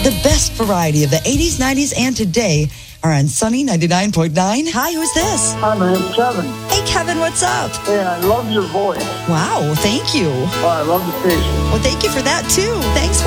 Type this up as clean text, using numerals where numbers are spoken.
The best variety of the 80s, 90s, and today are on Sunny 99.9. Hi, who's this? Hi, my name's Kevin. Hey, Kevin, what's up? Hey, I love your voice. Wow, thank you. Oh, I love the station. Well, thank you for that, too. Thanks for